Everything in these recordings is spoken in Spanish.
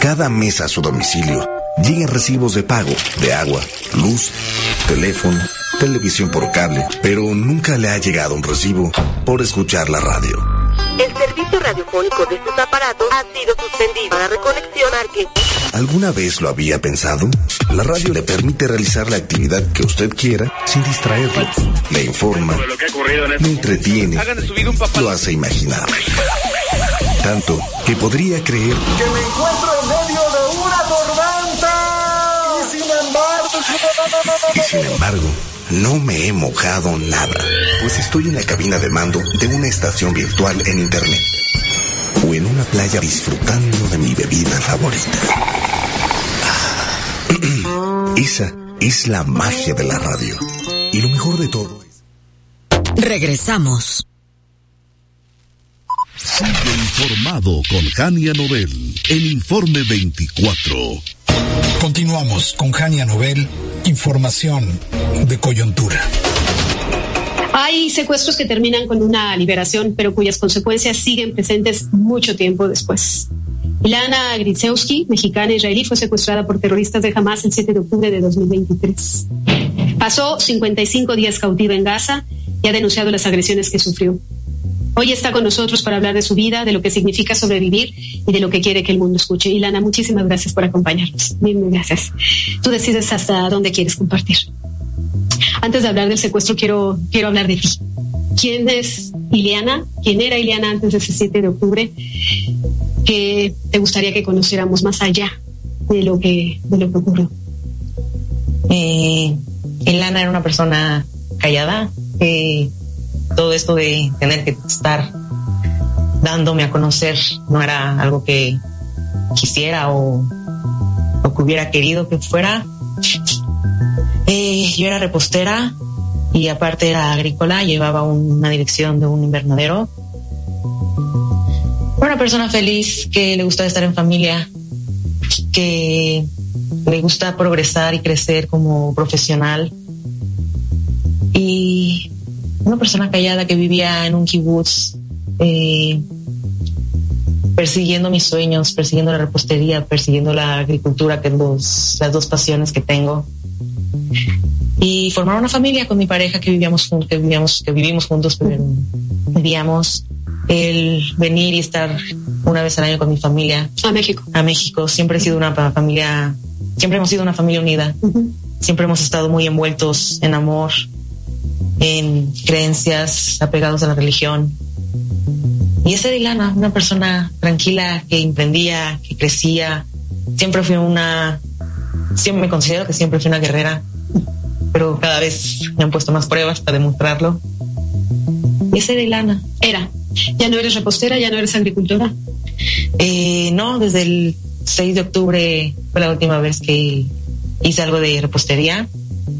Cada mes a su domicilio llegan recibos de pago de agua, luz, teléfono, televisión por cable, pero nunca le ha llegado un recibo por escuchar la radio. El servicio radiofónico de sus aparatos ha sido suspendido. Para reconexión, marque. ¿Alguna vez lo había pensado? La radio le permite realizar la actividad que usted quiera sin distraerlo. Le informa, le entretiene, lo hace imaginar. Tanto que podría creer que me encuentro en medio de una tormenta. Y sin embargo, no me he mojado nada, pues estoy en la cabina de mando de una estación virtual en internet o en una playa disfrutando de mi bebida favorita. Esa es la magia de la radio. Y lo mejor de todo es... Regresamos. Sigue informado con Jania Nobel, el Informe 24. Continuamos con Jania Nobel, información de coyuntura. Hay secuestros que terminan con una liberación, pero cuyas consecuencias siguen presentes mucho tiempo después. Ilana Gritsevsky, mexicana israelí, fue secuestrada por terroristas de Hamas el 7 de octubre de 2023. Pasó 55 días cautiva en Gaza y ha denunciado las agresiones que sufrió. Hoy está con nosotros para hablar de su vida, de lo que significa sobrevivir y de lo que quiere que el mundo escuche. Ilana, muchísimas gracias por acompañarnos. Mil gracias. Tú decides hasta dónde quieres compartir. Antes de hablar del secuestro, quiero hablar de ti. ¿Quién es Ileana? ¿Quién era Ileana antes de ese 7 de octubre? ¿Qué te gustaría que conociéramos más allá de lo que ocurrió? Ileana era una persona callada. Todo esto de tener que estar dándome a conocer no era algo que quisiera o que hubiera querido que fuera. Yo era repostera y aparte era agrícola, llevaba una dirección de un invernadero. Era una persona feliz, que le gustaba estar en familia, que le gusta progresar y crecer como profesional. Y una persona callada que vivía en un kibutz, persiguiendo mis sueños, persiguiendo la repostería, persiguiendo la agricultura, que es las dos pasiones que tengo. Y formar una familia con mi pareja que vivimos juntos, pero queríamos el venir y estar una vez al año con mi familia a México. Siempre he sido una familia, siempre hemos sido una familia unida. Uh-huh. Siempre hemos estado muy envueltos en amor, en creencias, apegados a la religión. Y esa era Ilana, una persona tranquila que emprendía, que crecía. Siempre me considero que siempre fui una guerrera, pero cada vez me han puesto más pruebas para demostrarlo. Y esa era Ilana. ¿Ya no eres repostera? ¿Ya no eres agricultora? No, desde el 6 de octubre fue la última vez que hice algo de repostería.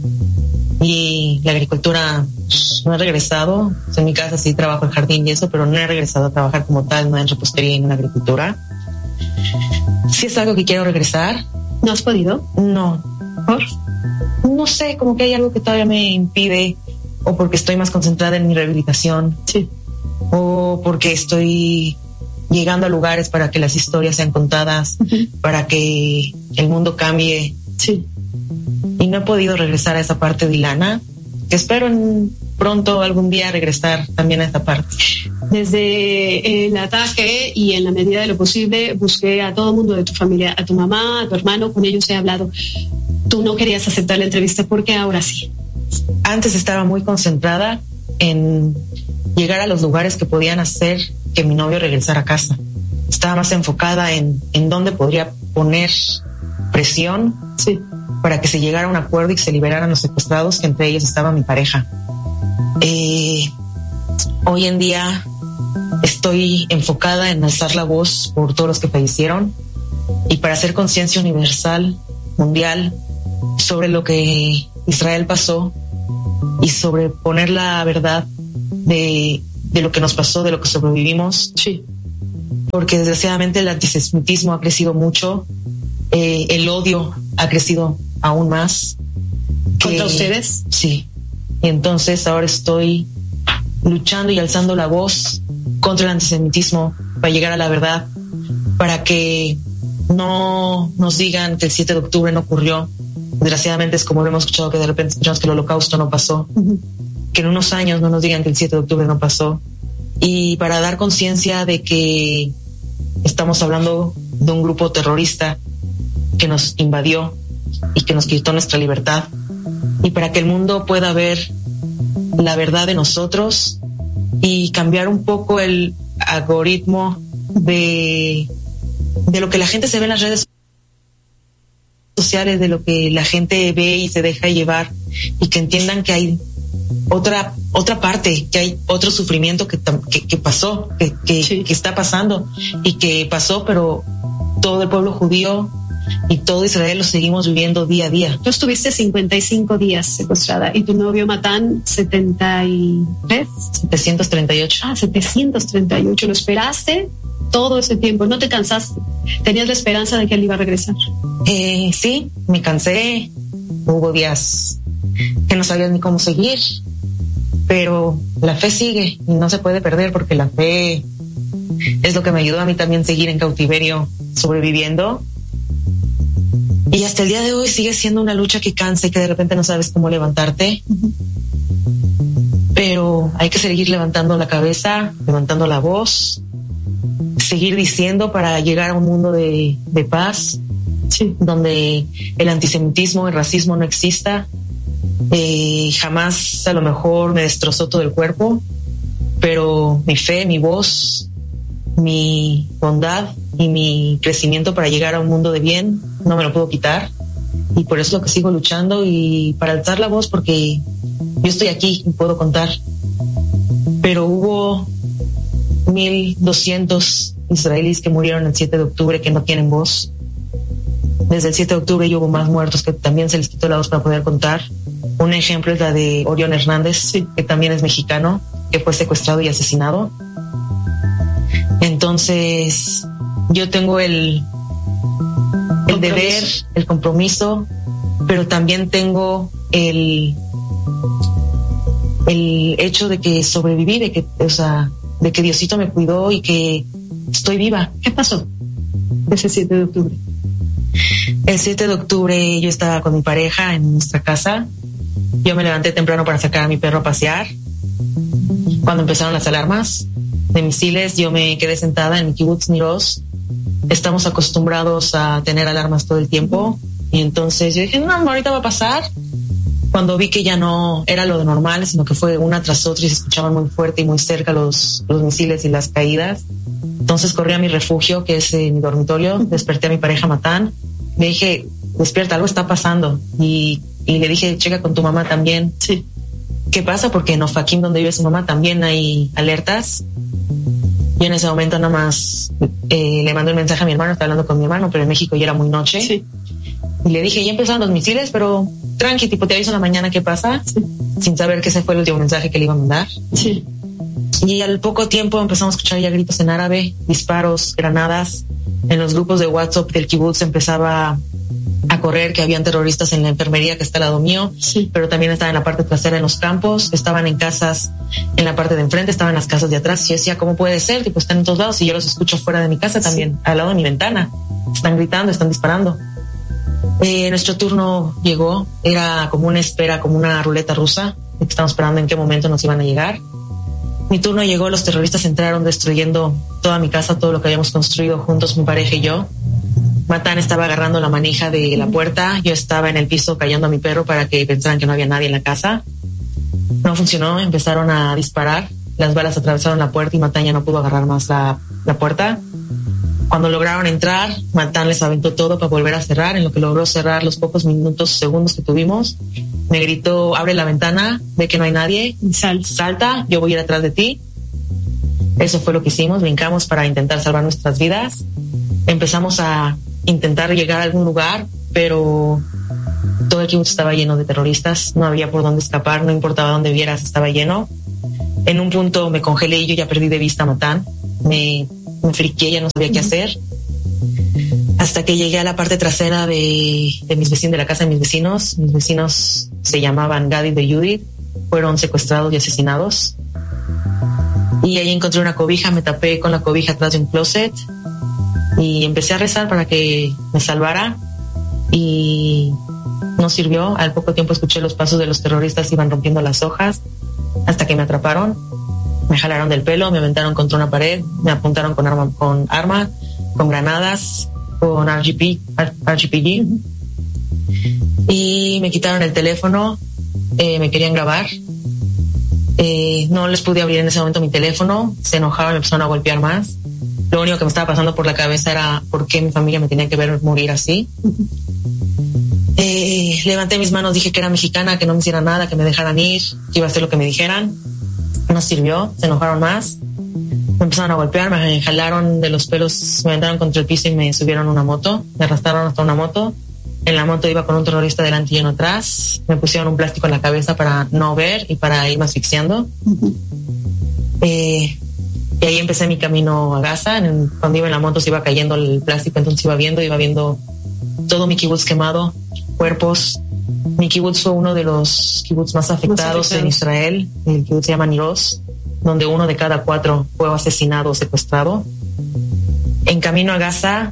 Y la agricultura no he regresado. En mi casa sí trabajo en jardín y eso, pero no he regresado a trabajar como tal, no en repostería y en agricultura. Sí es algo que quiero regresar. ¿No has podido? No. ¿Por? No sé, como que hay algo que todavía me impide, o porque estoy más concentrada en mi rehabilitación. Sí. O porque estoy llegando a lugares para que las historias sean contadas, uh-huh, para que el mundo cambie. Sí. Y no he podido regresar a esa parte de Ilana, que espero pronto algún día regresar también a esta parte. Desde el ataque y en la medida de lo posible busqué a todo el mundo de tu familia, a tu mamá, a tu hermano, con ellos he hablado. Tú no querías aceptar la entrevista, ¿por qué ahora sí? Antes estaba muy concentrada en llegar a los lugares que podían hacer que mi novio regresara a casa. Estaba más enfocada en dónde podría poner presión, sí, para que se llegara a un acuerdo y que se liberaran los secuestrados, que entre ellos estaba mi pareja. Hoy en día estoy enfocada en alzar la voz por todos los que fallecieron y para hacer conciencia universal, mundial, sobre lo que Israel pasó y sobre poner la verdad de lo que nos pasó, de lo que sobrevivimos. Sí. Porque desgraciadamente el antisemitismo ha crecido mucho, el odio ha crecido aún más. ¿Contra ustedes? Sí. Y entonces ahora estoy luchando y alzando la voz contra el antisemitismo para llegar a la verdad, para que no nos digan que el 7 de octubre no ocurrió. Desgraciadamente es como lo hemos escuchado, que de repente escuchamos que el Holocausto no pasó. Que en unos años no nos digan que el 7 de octubre no pasó. Y para dar conciencia de que estamos hablando de un grupo terrorista que nos invadió y que nos quitó nuestra libertad, y para que el mundo pueda ver la verdad de nosotros y cambiar un poco el algoritmo de lo que la gente se ve en las redes sociales, de lo que la gente ve y se deja llevar, y que entiendan que hay otra parte, que hay otro sufrimiento que pasó, que está pasando y que pasó, pero todo el pueblo judío y todo Israel lo seguimos viviendo día a día. Tú estuviste 55 días secuestrada y tu novio Matán 73. 738. 738. ¿Lo esperaste todo ese tiempo? ¿No te cansaste? ¿Tenías la esperanza de que él iba a regresar? Sí, me cansé. Hubo días que no sabía ni cómo seguir, pero la fe sigue y no se puede perder, porque la fe es lo que me ayudó a mí también seguir en cautiverio, sobreviviendo. Y hasta el día de hoy sigue siendo una lucha que cansa y que de repente no sabes cómo levantarte. Pero hay que seguir levantando la cabeza, levantando la voz, seguir diciendo para llegar a un mundo de paz, donde el antisemitismo, el racismo no exista. Jamás a lo mejor me destrozó todo el cuerpo, pero mi fe, mi voz, mi bondad y mi crecimiento para llegar a un mundo de bien no me lo puedo quitar, y por eso es lo que sigo luchando, y para alzar la voz, porque yo estoy aquí y puedo contar, pero hubo 1,200 israelíes que murieron el 7 de octubre que no tienen voz. Desde el 7 de octubre hubo más muertos que también se les quitó la voz para poder contar. Un ejemplo es la de Orión Hernández, que también es mexicano, que fue secuestrado y asesinado. Entonces, yo tengo el deber, el compromiso, pero también tengo el hecho de que sobreviví, de que Diosito me cuidó y que estoy viva. ¿Qué pasó ese 7 de octubre? El 7 de octubre yo estaba con mi pareja en nuestra casa. Yo me levanté temprano para sacar a mi perro a pasear. Cuando empezaron las alarmas de misiles, yo me quedé sentada en mi kibutz Nir Oz. Estamos acostumbrados a tener alarmas todo el tiempo, y entonces yo dije, no, ahorita va a pasar. Cuando vi que ya no era lo de normal, sino que fue una tras otra y se escuchaban muy fuerte y muy cerca los misiles y las caídas, entonces corrí a mi refugio, que es mi dormitorio. Desperté a mi pareja Matán. Le dije, despierta, algo está pasando. Y le dije, checa con tu mamá también. Sí. ¿Qué pasa? Porque en Ofakim, donde vive su mamá, también hay alertas. Yo en ese momento nada más le mandé un mensaje a mi hermano, estaba hablando con mi hermano, pero en México ya era muy noche. Sí. Y le dije, ya empezaron los misiles, pero tranqui, tipo, te aviso en la mañana qué pasa. Sí. Sin saber que ese fue el último mensaje que le iba a mandar. Sí. Y al poco tiempo empezamos a escuchar ya gritos en árabe, disparos, granadas. En los grupos de WhatsApp del kibutz empezaba a correr que habían terroristas en la enfermería que está al lado mío, sí, pero también estaban en la parte trasera en los campos, estaban en casas en la parte de enfrente, estaban en las casas de atrás. Y yo decía, ¿cómo puede ser? Tipo, están en todos lados y yo los escucho fuera de mi casa también, sí, al lado de mi ventana. Están gritando, están disparando. Nuestro turno llegó, era como una espera, como una ruleta rusa, de que estábamos esperando en qué momento nos iban a llegar. Mi turno llegó, los terroristas entraron destruyendo toda mi casa, todo lo que habíamos construido juntos, mi pareja y yo. Matán estaba agarrando la manija de la puerta, yo estaba en el piso callando a mi perro para que pensaran que no había nadie en la casa. No funcionó, empezaron a disparar, las balas atravesaron la puerta y Matán ya no pudo agarrar más la puerta. Cuando lograron entrar, Matán les aventó todo para volver a cerrar. En lo que logró cerrar los pocos minutos, segundos que tuvimos, me gritó, abre la ventana, ve que no hay nadie, salta, yo voy a ir atrás de ti. Eso fue lo que hicimos, brincamos para intentar salvar nuestras vidas. Empezamos a intentar llegar a algún lugar, pero todo el kibutz estaba lleno de terroristas, no había por dónde escapar, no importaba dónde vieras, estaba lleno. En un punto me congelé y yo ya perdí de vista a Matán, me friqué, ya no sabía qué hacer, hasta que llegué a la parte trasera de mis vecinos, de la casa de mis vecinos. Mis vecinos se llamaban Gadi y Judith, fueron secuestrados y asesinados, y ahí encontré una cobija, me tapé con la cobija atrás de un closet y empecé a rezar para que me salvara y no sirvió. Al poco tiempo escuché los pasos de los terroristas, iban rompiendo las hojas hasta que me atraparon, me jalaron del pelo, me aventaron contra una pared, me apuntaron con arma, con granadas, con RPG y me quitaron el teléfono. Me querían grabar, no les pude abrir en ese momento mi teléfono, se enojaron, me empezaron a golpear más. Lo único que me estaba pasando por la cabeza era por qué mi familia me tenía que ver morir así. Levanté mis manos, dije que era mexicana, que no me hiciera nada, que me dejaran ir, que iba a hacer lo que me dijeran. No sirvió, se enojaron más, me empezaron a golpear, me jalaron de los pelos, me aventaron contra el piso y me subieron a una moto, me arrastraron hasta una moto. En la moto iba con un terrorista delante y uno atrás, me pusieron un plástico en la cabeza para no ver y para irme asfixiando. Y ahí empecé mi camino a Gaza. Cuando iba en la moto se iba cayendo el plástico, entonces iba viendo todo mi kibutz quemado, cuerpos. Mi kibutz fue uno de los kibutz más afectados en Israel. El kibutz se llama Niroz, donde 1 de cada 4 fue asesinado o secuestrado. En camino a Gaza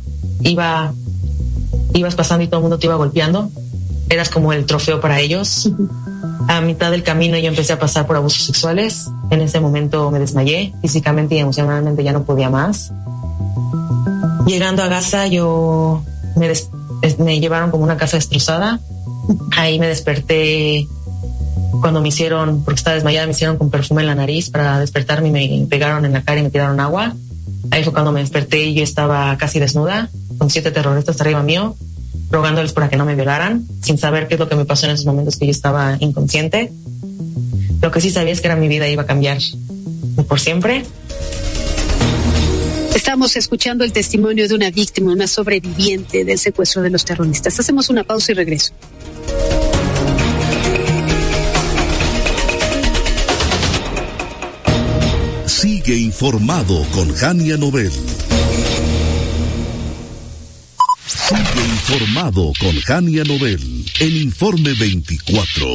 ibas pasando y todo el mundo te iba golpeando. Eras como el trofeo para ellos. A mitad del camino yo empecé a pasar por abusos sexuales. En ese momento me desmayé. Físicamente y emocionalmente ya no podía más. Llegando a Gaza me llevaron como una casa destrozada. Ahí me desperté cuando porque estaba desmayada, me hicieron con perfume en la nariz para despertarme y me pegaron en la cara y me tiraron agua. Ahí fue cuando me desperté y yo estaba casi desnuda, con 7 terroristas arriba mío, rogándoles para que no me violaran, sin saber qué es lo que me pasó en esos momentos que yo estaba inconsciente. Lo que sí sabía es que mi vida iba a cambiar por siempre. Estamos escuchando el testimonio de una víctima, una sobreviviente del secuestro de los terroristas. Hacemos una pausa y regreso. Sigue informado con Hania Nobel. Sigue informado con Hania Nobel en Informe 24.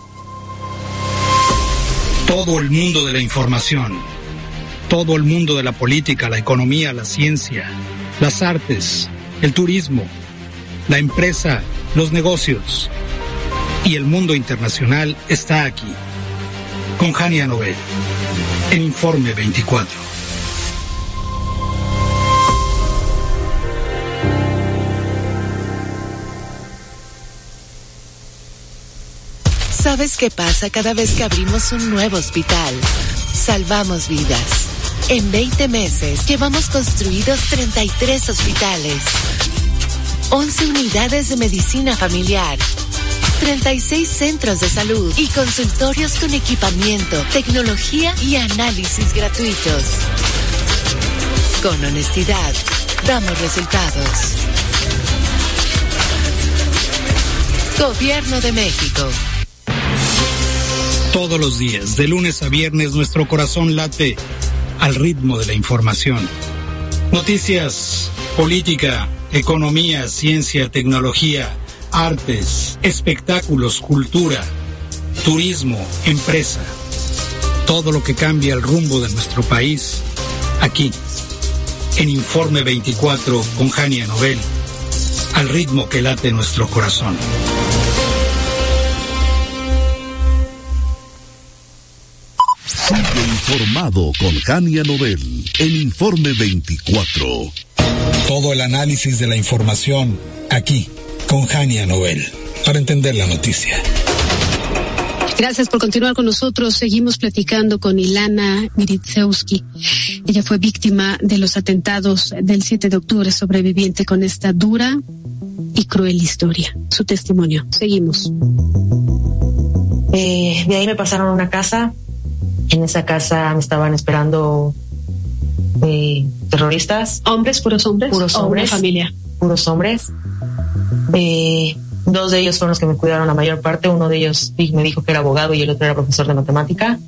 Todo el mundo de la información, todo el mundo de la política, la economía, la ciencia, las artes, el turismo, la empresa, los negocios y el mundo internacional está aquí, con Hania Nobel, en Informe 24. ¿Sabes qué pasa cada vez que abrimos un nuevo hospital? Salvamos vidas. En 20 meses llevamos construidos 33 hospitales, 11 unidades de medicina familiar, 36 centros de salud y consultorios con equipamiento, tecnología y análisis gratuitos. Con honestidad, damos resultados. Gobierno de México. Todos los días, de lunes a viernes, nuestro corazón late al ritmo de la información. Noticias, política, economía, ciencia, tecnología, artes, espectáculos, cultura, turismo, empresa. Todo lo que cambia el rumbo de nuestro país, aquí, en Informe 24 con Hania Nobel, al ritmo que late nuestro corazón. Sigue informado con Hania Nobel en Informe 24. Todo el análisis de la información aquí con Hania Nobel para entender la noticia. Gracias por continuar con nosotros. Seguimos platicando con Ilana Gritsevsky. Ella fue víctima de los atentados del 7 de octubre, sobreviviente con esta dura y cruel historia. Su testimonio. Seguimos. De ahí me pasaron a una casa. En esa casa me estaban esperando terroristas. ¿Hombres, puros hombres? Puros ¿O hombres. una familia? Puros hombres. 2 de ellos fueron los que me cuidaron la mayor parte. Uno de ellos me dijo que era abogado y el otro era profesor de matemática.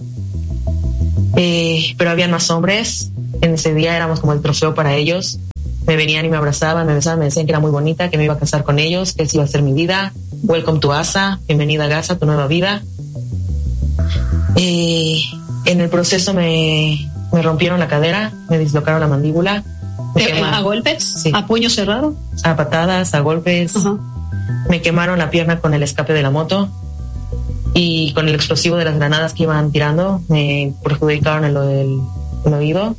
Pero habían más hombres. En ese día éramos como el trofeo para ellos. Me venían y me abrazaban, me besaban, me decían que era muy bonita, que me iba a casar con ellos, que esa iba a ser mi vida. Welcome to Gaza, bienvenida a Gaza, tu nueva vida. En el proceso me rompieron la cadera, me dislocaron la mandíbula, ¿A golpes? Sí. ¿A puño cerrado? A patadas, a golpes. Ajá. Me quemaron la pierna con el escape de la moto y con el explosivo de las granadas que iban tirando me perjudicaron el oído.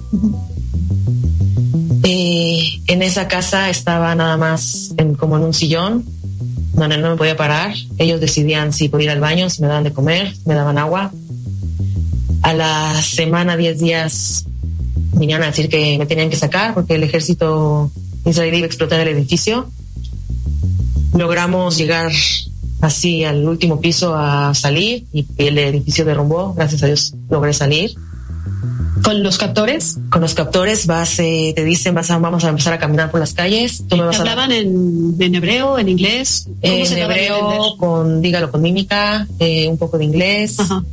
En esa casa estaba nada más como en un sillón donde no me podía parar. Ellos decidían si podía ir al baño, si me daban de comer, si me daban agua. A la semana, 10 días, vinieron a decir que me tenían que sacar porque el ejército israelí iba a explotar el edificio. Logramos llegar así al último piso a salir y el edificio derrumbó. Gracias a Dios logré salir. ¿Con los captores? Con los captores te dicen vamos a empezar a caminar por las calles. Tú me vas ¿Hablaban en hebreo, en inglés? En hebreo, dígalo con mímica, un poco de inglés. Ajá.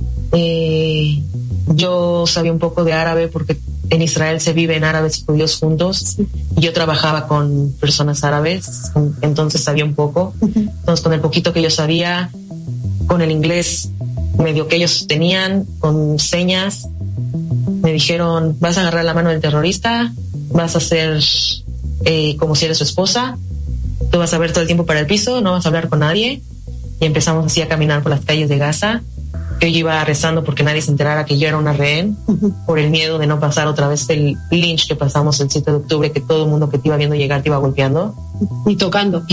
Yo sabía un poco de árabe porque en Israel se viven árabes y judíos juntos. Sí. Y yo trabajaba con personas árabes, entonces sabía un poco. Entonces con el poquito que yo sabía, con el inglés medio que ellos tenían, con señas, me dijeron, vas a agarrar la mano del terrorista, vas a hacer como si eres su esposa, tú vas a ver todo el tiempo para el piso, no vas a hablar con nadie. Y empezamos así a caminar por las calles de Gaza. Yo iba rezando porque nadie se enterara que yo era una rehén, por el miedo de no pasar otra vez el lynch que pasamos el 7 de octubre, que todo el mundo que te iba viendo llegar te iba golpeando. Y tocando.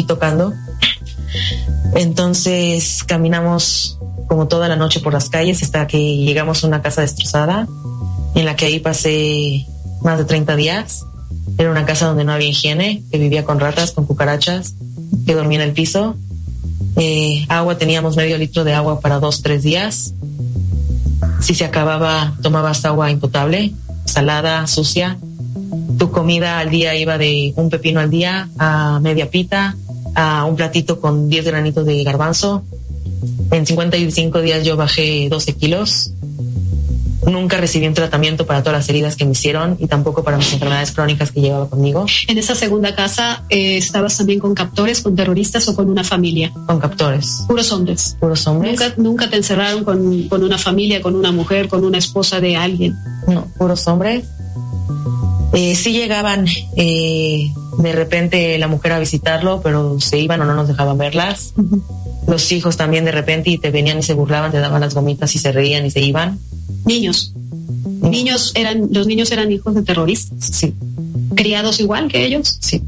Entonces caminamos como toda la noche por las calles hasta que llegamos a una casa destrozada, en la que ahí pasé más de 30 días. Era una casa donde no había higiene, que vivía con ratas, con cucarachas, que dormía en el piso. Agua, teníamos medio litro de agua para 2-3 días. Si se acababa, tomabas agua impotable, salada, sucia. Tu comida al día iba de un pepino al día a media pita, a un platito con 10 granitos de garbanzo. En 55 días yo bajé 12 kilos. Nunca recibí un tratamiento para todas las heridas que me hicieron y tampoco para mis enfermedades crónicas que llevaba conmigo. ¿En esa segunda casa ¿estabas también con captores, con terroristas o con una familia? Con captores. Puros hombres. Puros hombres. ¿Nunca te encerraron con una familia, con una mujer, con una esposa de alguien? No, puros hombres. Sí llegaban de repente la mujer a visitarlo, pero se iban o no nos dejaban verlas. Uh-huh. Los hijos también de repente y te venían y se burlaban, te daban las gomitas y se reían y se iban. Niños. Los niños eran hijos de terroristas. Sí. ¿Criados igual que ellos? Sí.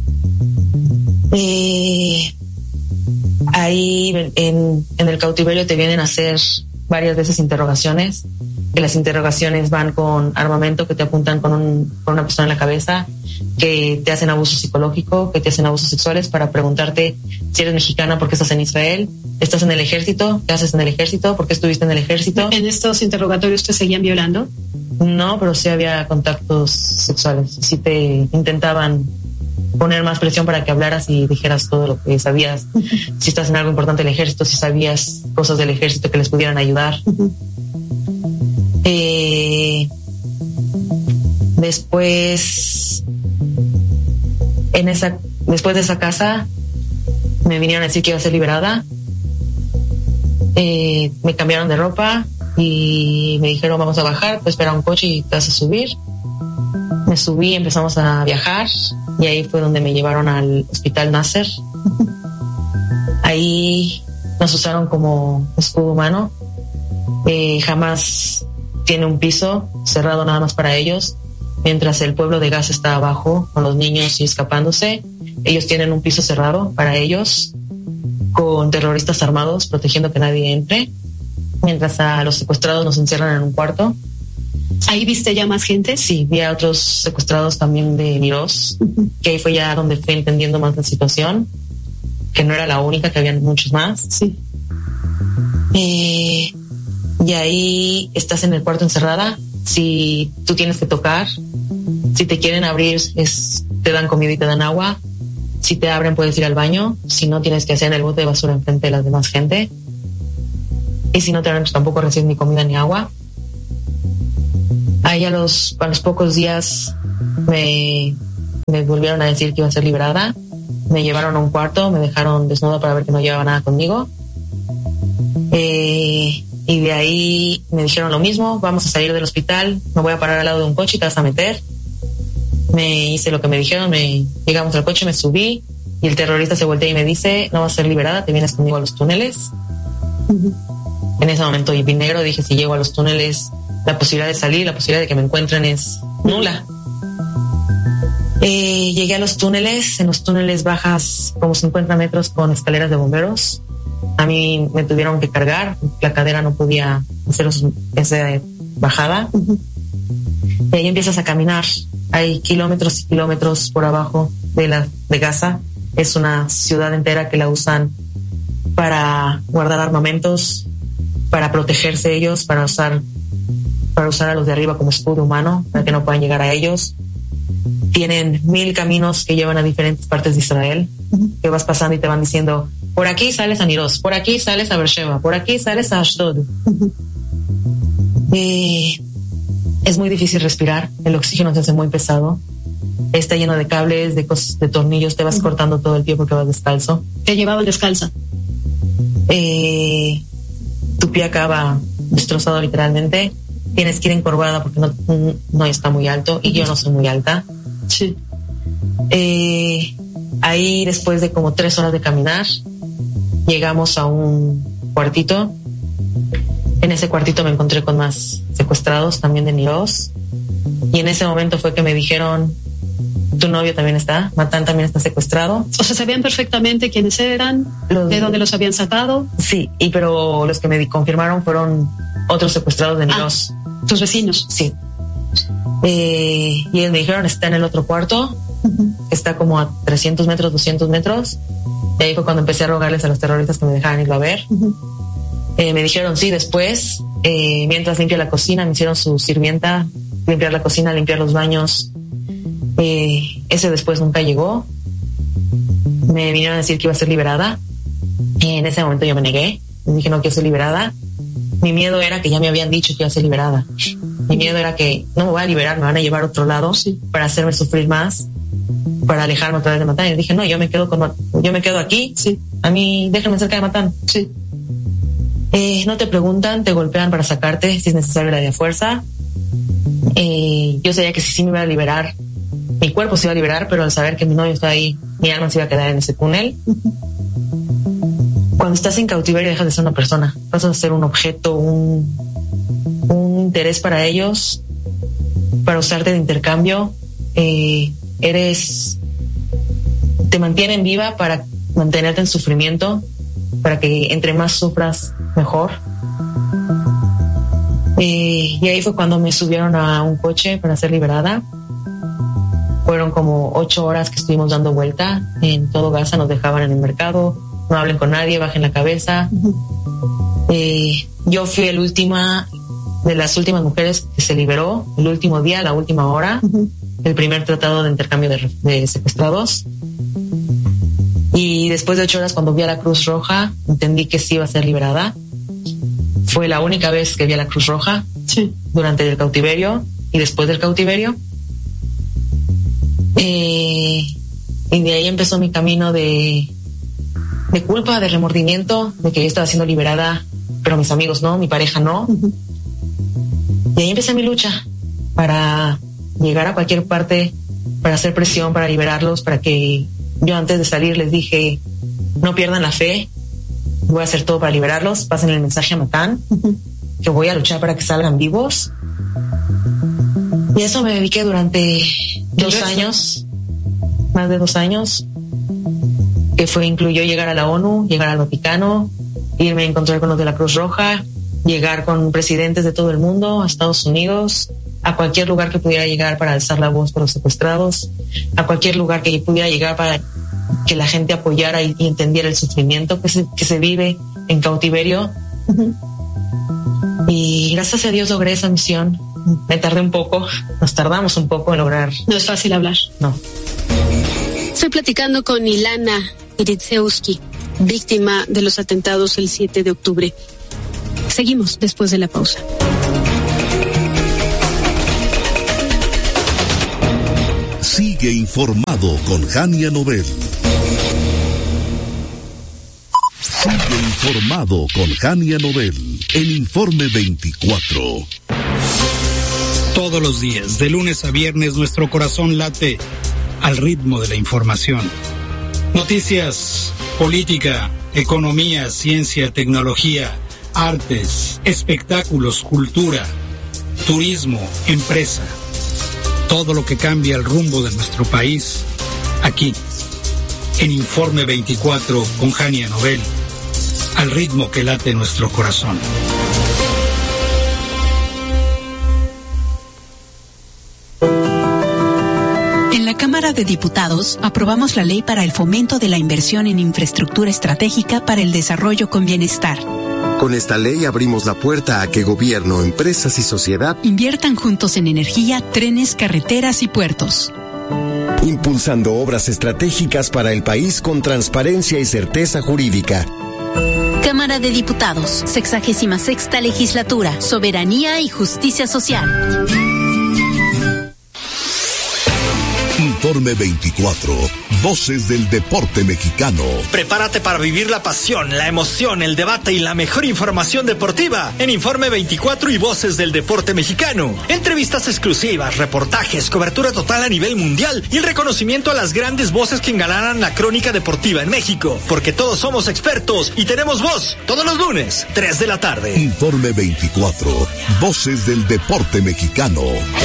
Ahí en el cautiverio te vienen a hacer varias veces interrogaciones, que las interrogaciones van con armamento, que te apuntan con una pistola en la cabeza, que te hacen abuso psicológico, que te hacen abusos sexuales para preguntarte si eres mexicana, porque estás en Israel, estás en el ejército, ¿qué haces en el ejército? ¿Por qué estuviste en el ejército? ¿En estos interrogatorios te seguían violando? No, pero sí había contactos sexuales. Sí te intentaban poner más presión para que hablaras y dijeras todo lo que sabías. Si estás en algo importante del ejército, si sabías cosas del ejército que les pudieran ayudar. Después de esa casa me vinieron a decir que iba a ser liberada. Me cambiaron de ropa y me dijeron, vamos a bajar, pues espera un coche y te vas a subir. Me subí, empezamos a viajar y ahí fue donde me llevaron al hospital Nasser. Ahí nos usaron como escudo humano. Jamás tiene un piso cerrado nada más para ellos, mientras el pueblo de Gaza está abajo con los niños y escapándose. Ellos tienen un piso cerrado para ellos, con terroristas armados protegiendo que nadie entre, mientras a los secuestrados nos encierran en un cuarto. ¿Ahí viste ya más gente? Sí, vi a otros secuestrados también de Miros, que ahí fue ya donde fui entendiendo más la situación, que no era la única, que habían muchos más. Sí. Y ahí estás en el cuarto encerrada. Si tú tienes que tocar, si te quieren abrir, te dan comida y te dan agua. Si te abren, puedes ir al baño. Si no, tienes que hacer en el bote de basura enfrente de las demás gente. Y si no te abren, pues tampoco recibes ni comida ni agua. Ahí a los pocos días me volvieron a decir que iba a ser liberada. Me llevaron a un cuarto, me dejaron desnuda para ver que no llevaba nada conmigo. Y de ahí me dijeron lo mismo, vamos a salir del hospital, me voy a parar al lado de un coche y te vas a meter. Me hice lo que me dijeron, llegamos al coche, me subí y el terrorista se voltea y me dice, no vas a ser liberada, te vienes conmigo a los túneles. En ese momento y vi negro, dije, si llego a los túneles, la posibilidad de salir, la posibilidad de que me encuentren es nula. Llegué a los túneles, en los túneles bajas como 50 metros con escaleras de bomberos. A mí me tuvieron que cargar, la cadera no podía hacer esa bajada. Y ahí empiezas a caminar. Hay kilómetros y kilómetros por abajo de Gaza. Es una ciudad entera que la usan para guardar armamentos, para protegerse ellos, para usar a los de arriba como escudo humano, para que no puedan llegar a ellos. Tienen 1000 caminos que llevan a diferentes partes de Israel, que vas pasando y te van diciendo, por aquí sales a Niroz, por aquí sales a Beersheba, por aquí sales a Ashdod. Es muy difícil respirar, el oxígeno se hace muy pesado, está lleno de cables, de cosas, de tornillos, te vas cortando todo el tiempo que vas descalzo. ¿Te llevaban descalza? Tu pie acaba destrozado literalmente, tienes que ir encorvada porque no está muy alto y yo no soy muy alta. Sí. Ahí después de como 3 horas de caminar llegamos a un cuartito. En ese cuartito me encontré con más secuestrados también de Niroz y en ese momento fue que me dijeron, tu novio también está, Matán también está secuestrado. O sea, sabían perfectamente quiénes eran, de dónde los habían sacado. Sí, pero los que me confirmaron fueron otros secuestrados de Niroz. ¿Tus vecinos? Sí. Y ellos me dijeron, está en el otro cuarto, está como a 300 metros, 200 metros. Y ahí fue cuando empecé a rogarles a los terroristas que me dejaran irlo a ver. Me dijeron sí, después, mientras limpia la cocina, me hicieron su sirvienta, limpiar la cocina, limpiar los baños. Ese después nunca llegó. Me vinieron a decir que iba a ser liberada. En ese momento yo me negué. Me dije, no quiero ser liberada. Mi miedo era que ya me habían dicho que iba a ser liberada. Mi miedo era que no me voy a liberar, me van a llevar a otro lado para hacerme sufrir más, para alejarme otra vez de Matán. Y dije, no, yo me quedo aquí. Sí. A mí, déjenme cerca de Matán. Sí. No te preguntan, te golpean para sacarte si es necesario la de fuerza. Yo sabía que si sí me iba a liberar, mi cuerpo se iba a liberar, pero al saber que mi novio está ahí, mi alma se iba a quedar en ese túnel. Cuando estás en cautiverio dejas de ser una persona, pasas a ser un objeto, un interés para ellos, para usarte de intercambio. Te mantienen viva para mantenerte en sufrimiento, para que entre más sufras mejor. Y ahí fue cuando me subieron a un coche para ser liberada. Fueron como 8 horas que estuvimos dando vuelta en todo Gaza, nos dejaban en el mercado, no hablen con nadie, bajen la cabeza. Yo fui de las últimas mujeres que se liberó, el último día, la última hora, el primer tratado de intercambio de secuestrados. Y después de 8 horas, cuando vi a la Cruz Roja, entendí que sí iba a ser liberada. Fue la única vez que vi a la Cruz Roja, durante el cautiverio y después del cautiverio. Y de ahí empezó mi camino de culpa, de remordimiento, de que yo estaba siendo liberada, pero mis amigos no, mi pareja no. Y ahí empecé mi lucha para llegar a cualquier parte, para hacer presión, para liberarlos, para que yo antes de salir les dije, no pierdan la fe, voy a hacer todo para liberarlos, pasen el mensaje a Matán, que voy a luchar para que salgan vivos. Y eso me dediqué durante 2 años, más de 2 años, que incluyó llegar a la ONU, llegar al Vaticano, irme a encontrar con los de la Cruz Roja, llegar con presidentes de todo el mundo, a Estados Unidos, a cualquier lugar que pudiera llegar para alzar la voz por los secuestrados, a cualquier lugar que pudiera llegar para que la gente apoyara y entendiera el sufrimiento que se vive en cautiverio. Y gracias a Dios logré esa misión. Me tardé un poco, nos tardamos un poco en lograr. No es fácil hablar. No. Estoy platicando con Ilana Gritsevsky, víctima de los atentados el 7 de octubre. Seguimos después de la pausa. Sigue informado con Jania Nobel. Sigue informado con Jania Nobel. El Informe 24. Todos los días, de lunes a viernes, nuestro corazón late al ritmo de la información. Noticias, política, economía, ciencia, tecnología, artes, espectáculos, cultura, turismo, empresa. Todo lo que cambia el rumbo de nuestro país, aquí, en Informe 24 con Jania Nobel, al ritmo que late nuestro corazón. En la Cámara de Diputados aprobamos la ley para el fomento de la inversión en infraestructura estratégica para el desarrollo con bienestar. Con esta ley abrimos la puerta a que gobierno, empresas y sociedad inviertan juntos en energía, trenes, carreteras y puertos. Impulsando obras estratégicas para el país con transparencia y certeza jurídica. Cámara de Diputados, 66ª Legislatura, Soberanía y Justicia Social. Informe 24, Voces del Deporte Mexicano. Prepárate para vivir la pasión, la emoción, el debate y la mejor información deportiva en Informe 24 y Voces del Deporte Mexicano. Entrevistas exclusivas, reportajes, cobertura total a nivel mundial y el reconocimiento a las grandes voces que engalanan la crónica deportiva en México. Porque todos somos expertos y tenemos voz todos los lunes, 3 de la tarde. Informe 24, Voces del Deporte Mexicano.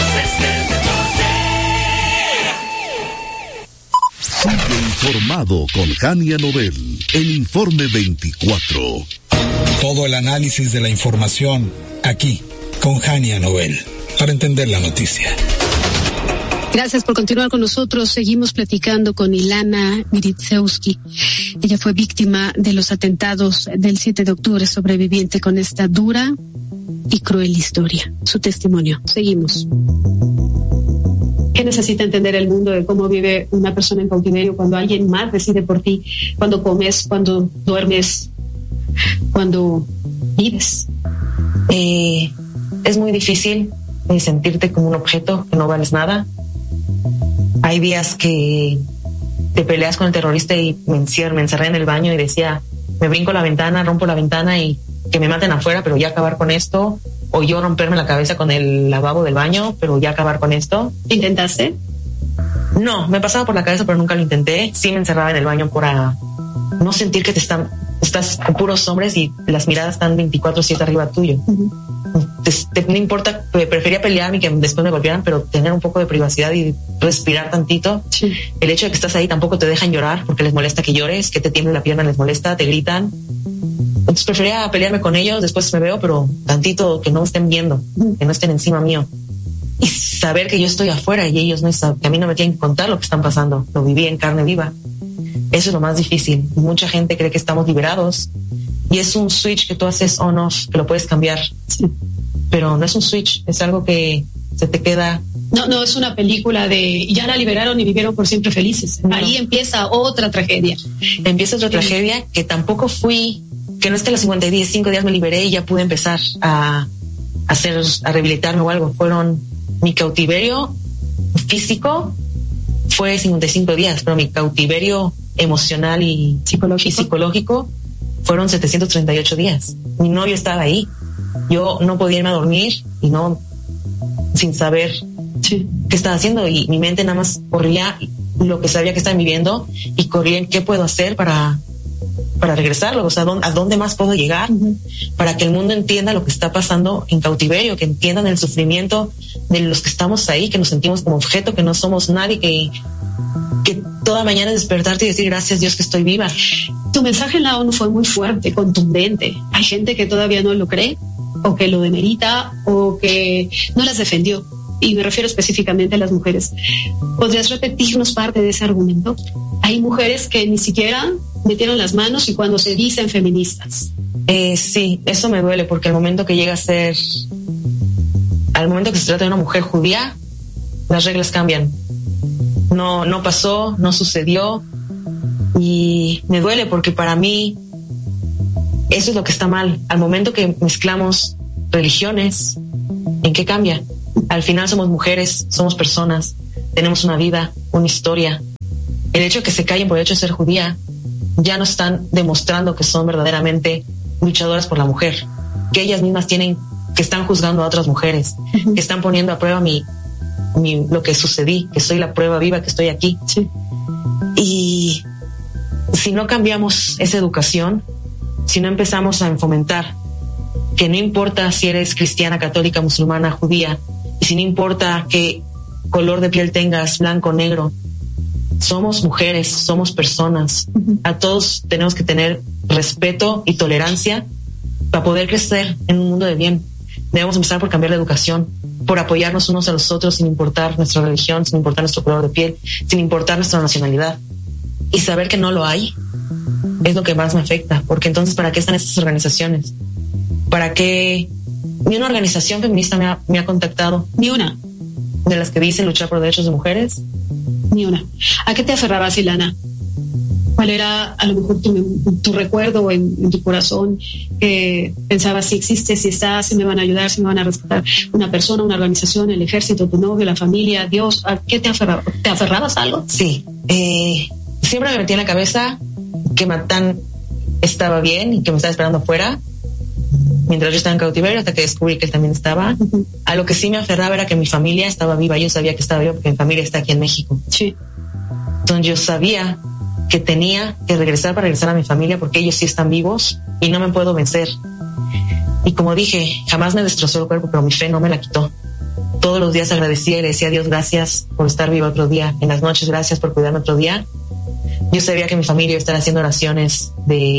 Sigue informado con Jania Nobel en Informe 24. Todo el análisis de la información aquí con Jania Nobel para entender la noticia. Gracias por continuar con nosotros. Seguimos platicando con Ilana Gricewski. Ella fue víctima de los atentados del 7 de octubre, sobreviviente con esta dura y cruel historia. Su testimonio. Seguimos. ¿Qué necesita entender el mundo de cómo vive una persona en cautiverio cuando alguien más decide por ti, cuando comes, cuando duermes, cuando vives? Es muy difícil sentirte como un objeto, que no vales nada. Hay días que te peleas con el terrorista y me encerré en el baño y decía, me brinco la ventana, rompo la ventana y que me maten afuera, pero ya acabar con esto. O yo romperme la cabeza con el lavabo del baño, pero ya acabar con esto. ¿Intentaste? No, me pasaba por la cabeza, pero nunca lo intenté. Sí me encerraba en el baño para no sentir que estás con puros hombres y las miradas están 24/7 arriba tuyo. Uh-huh. No importa, prefería pelearme y que después me golpearan, pero tener un poco de privacidad y respirar tantito. Sí. El hecho de que estás ahí tampoco te dejan llorar porque les molesta que llores, que te tiemble la pierna les molesta, te gritan. Entonces prefería pelearme con ellos, después me veo, pero tantito que no me estén viendo, que no estén encima mío. Y saber que yo estoy afuera y ellos no saben, que a mí no me tienen que contar lo que están pasando. Lo viví en carne viva. Eso es lo más difícil. Mucha gente cree que estamos liberados y es un switch que tú haces on-off, que lo puedes cambiar. Sí. Pero no es un switch, es algo que se te queda. No es una película de ya la liberaron y vivieron por siempre felices. No. Ahí empieza otra tragedia. Empieza otra tragedia que tampoco fui... Que no es que a los 55 días me liberé y ya pude empezar a rehabilitarme o algo. Mi cautiverio físico fue 55 días, pero mi cautiverio emocional y psicológico fueron 738 días. Mi novio estaba ahí. Yo no podía irme a dormir y no, sin saber qué estaba haciendo, y mi mente nada más corría lo que sabía que estaba viviendo y corría en qué puedo hacer para regresarlo, o sea, a dónde más puedo llegar, para que el mundo entienda lo que está pasando en cautiverio, que entiendan el sufrimiento de los que estamos ahí, que nos sentimos como objeto, que no somos nadie, que toda mañana es despertarte y decir gracias Dios que estoy viva. Tu mensaje en la ONU fue muy fuerte, contundente. Hay gente que todavía no lo cree, o que lo demerita, o que no las defendió. Y me refiero específicamente a las mujeres. ¿Podrías repetirnos parte de ese argumento? Hay mujeres que ni siquiera metieron las manos y cuando se dicen feministas. Sí, eso me duele porque al momento que se trata de una mujer judía, las reglas cambian. No pasó, no sucedió y me duele porque para mí eso es lo que está mal. Al momento que mezclamos religiones, ¿en qué cambia? Al final somos mujeres, somos personas, tenemos una vida, una historia. El hecho de que se callen por el hecho de ser judía ya no están demostrando que son verdaderamente luchadoras por la mujer, que ellas mismas tienen que están juzgando a otras mujeres, que están poniendo a prueba lo que sucedí, que soy la prueba viva, que estoy aquí. Sí. Y si no cambiamos esa educación, si no empezamos a fomentar que no importa si eres cristiana, católica, musulmana, judía, y si no importa qué color de piel tengas, blanco, negro, somos mujeres, somos personas. A todos tenemos que tener respeto y tolerancia para poder crecer en un mundo de bien. Debemos empezar por cambiar la educación, por apoyarnos unos a los otros sin importar nuestra religión, sin importar nuestro color de piel, sin importar nuestra nacionalidad. Y saber que no lo hay es lo que más me afecta, porque entonces ¿para qué están estas organizaciones? ¿Para qué? Ni una organización feminista me ha contactado. Ni una. De las que dicen luchar por derechos de mujeres. Ni una. ¿A qué te aferrabas, Ilana? ¿Cuál era a lo mejor tu recuerdo en tu corazón? Pensabas si existe, si está, si me van a ayudar, si me van a respetar una persona, una organización, el ejército, tu novio, la familia, Dios. ¿A qué te aferrabas? ¿Te aferrabas a algo? Sí. Siempre me metí en la cabeza que Matán estaba bien y que me estaba esperando afuera mientras yo estaba en cautiverio, hasta que descubrí que él también estaba. A lo que sí me aferraba era que mi familia estaba viva. Yo sabía que estaba viva porque mi familia está aquí en México. Sí. Entonces yo sabía que tenía que regresar para regresar a mi familia porque ellos sí están vivos y no me puedo vencer. Y como dije, jamás me destrozó el cuerpo, pero mi fe no me la quitó. Todos los días agradecía y le decía a Dios gracias por estar viva otro día. En las noches, gracias por cuidarme otro día. Yo sabía que mi familia iba a estar haciendo oraciones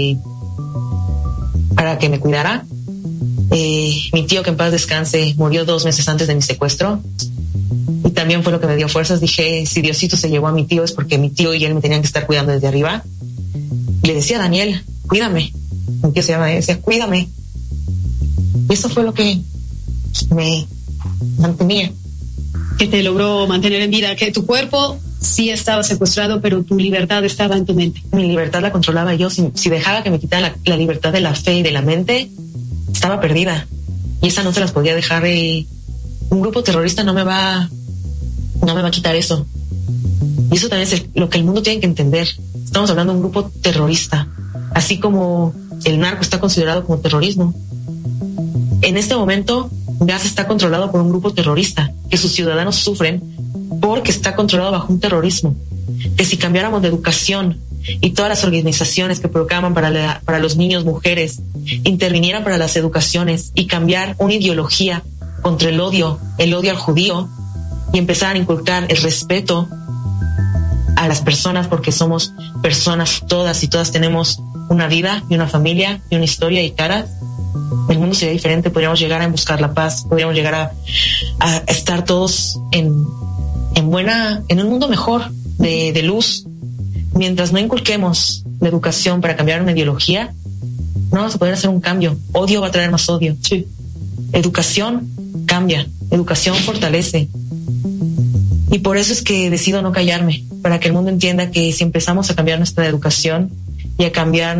para que me cuidara. Mi tío, que en paz descanse, murió 2 meses antes de mi secuestro y también fue lo que me dio fuerzas. Dije, si Diosito se llevó a mi tío es porque mi tío y él me tenían que estar cuidando desde arriba. Y le decía, Daniel, cuídame. Mi tío se llama, decía, cuídame. Y eso fue lo que me mantenía. Que te logró mantener en vida, que tu cuerpo sí estaba secuestrado, pero tu libertad estaba en tu mente. Mi libertad la controlaba yo. Si dejaba que me quitara la libertad de la fe y de la mente, estaba perdida. Y esa no se las podía dejar. Un grupo terrorista no me va a quitar eso. Y eso también es lo que el mundo tiene que entender. Estamos hablando de un grupo terrorista, así como el narco está considerado como terrorismo. En este momento, Gaza está controlado por un grupo terrorista, que sus ciudadanos sufren porque está controlado bajo un terrorismo. Que si cambiáramos de educación y todas las organizaciones que proclaman para los niños, mujeres, intervinieran para las educaciones y cambiar una ideología contra el odio al judío, y empezaran a inculcar el respeto a las personas, porque somos personas todas y todas tenemos una vida y una familia y una historia y caras, el mundo sería diferente. Podríamos llegar a buscar la paz, podríamos llegar a estar todos en un mundo mejor, de luz. Mientras no inculquemos la educación para cambiar una ideología, no vamos a poder hacer un cambio. Odio va a traer más odio. Sí. Educación cambia, educación fortalece. Y por eso es que decido no callarme, para que el mundo entienda que si empezamos a cambiar nuestra educación y a cambiar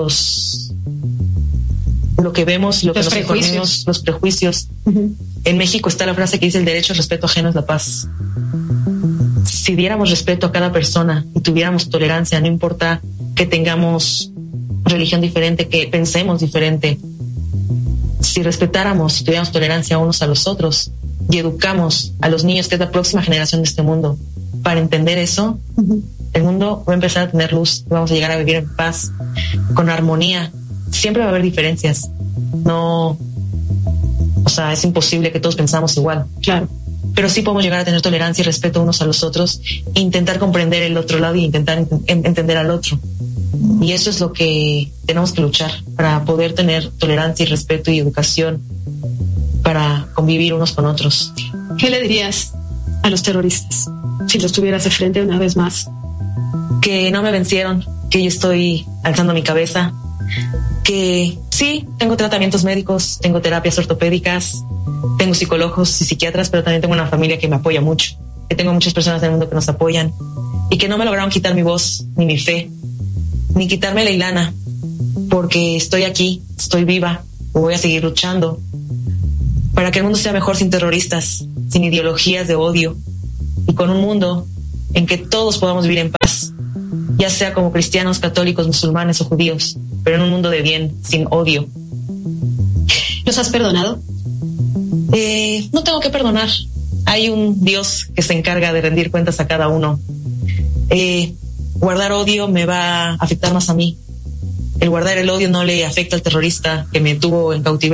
lo que vemos y lo que nos informamos, los prejuicios. En México está la frase que dice: el derecho al respeto ajeno es la paz. Si diéramos respeto a cada persona y tuviéramos tolerancia, no importa que tengamos religión diferente, que pensemos diferente, si respetáramos, si tuviéramos tolerancia unos a los otros y educamos a los niños, que es la próxima generación de este mundo, para entender eso, el mundo va a empezar a tener luz, vamos a llegar a vivir en paz, con armonía. Siempre va a haber diferencias. No, es imposible que todos pensamos igual. Claro. Pero sí podemos llegar a tener tolerancia y respeto unos a los otros, intentar comprender el otro lado y intentar entender al otro. Y eso es lo que tenemos que luchar, para poder tener tolerancia y respeto y educación, para convivir unos con otros. ¿Qué le dirías a los terroristas si los tuvieras de frente una vez más? Que no me vencieron, que yo estoy alzando mi cabeza, que sí, tengo tratamientos médicos, tengo terapias ortopédicas, tengo psicólogos y psiquiatras, pero también tengo una familia que me apoya mucho, que tengo muchas personas del mundo que nos apoyan y que no me lograron quitar mi voz, ni mi fe, ni quitarme la Ilana, porque estoy aquí, estoy viva, voy a seguir luchando para que el mundo sea mejor sin terroristas, sin ideologías de odio y con un mundo en que todos podamos vivir en paz, ya sea como cristianos, católicos, musulmanes o judíos, pero en un mundo de bien, sin odio. ¿Los has perdonado? no tengo que perdonar. Hay un Dios que se encarga de rendir cuentas a cada uno. Guardar odio me va a afectar más a mí. El guardar el odio no le afecta al terrorista que me tuvo en cautiverio.